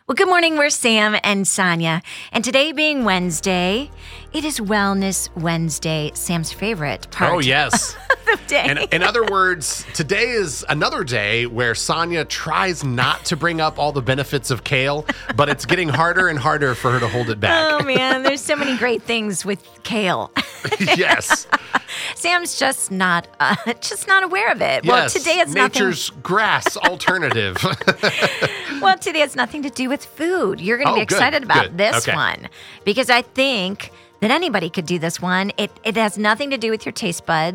Well, good morning. We're Sam and Sonia. And today being Wednesday, it is Wellness Wednesday, Sam's favorite part. Oh, yes. Of the day. In other words, today is another day where Sonia tries not to bring up all the benefits of kale, but it's getting harder and harder for her to hold it back. Oh, man. There's so many great things with kale. Yes. Sam's just not aware of it. Yes. Well, today it's nature's grass alternative. Well, today it's nothing to do with food. You're going to be excited about this one because I think that anybody could do this one. It has nothing to do with your taste buds.